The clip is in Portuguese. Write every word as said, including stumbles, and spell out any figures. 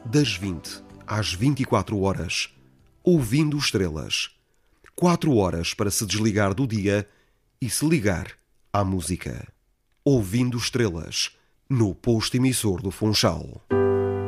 das vinte às vinte e quatro horas, ouvindo estrelas. Quatro horas para se desligar do dia e se ligar à música. Ouvindo estrelas, no posto emissor do Funchal.